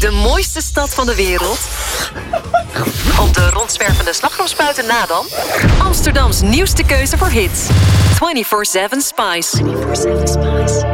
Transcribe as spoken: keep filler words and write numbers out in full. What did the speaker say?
De mooiste stad van de wereld? Op de rondzwervende slagroomspuiten na dan? Amsterdams nieuwste keuze voor hits. vierentwintig zeven Spice. vierentwintig zeven Spice.